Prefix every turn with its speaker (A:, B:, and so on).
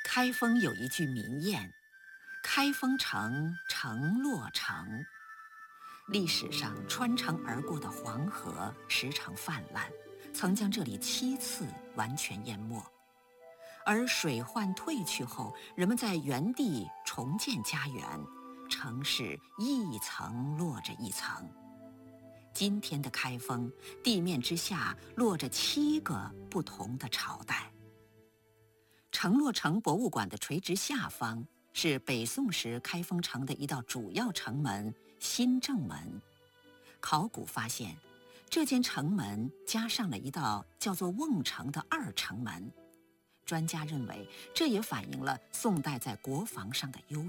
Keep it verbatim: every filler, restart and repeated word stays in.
A: 开封有一句名谚：“开封城，城落成。”历史上穿城而过的黄河时常泛滥，曾将这里七次完全淹没。而水患退去后，人们在原地重建家园，城市一层落着一层。今天的开封，地面之下落着七个不同的朝代。城落城博物馆的垂直下方是北宋时开封城的一道主要城门新正门。考古发现，这间城门加上了一道叫做瓮城的二城门。专家认为，这也反映了宋代在国防上的优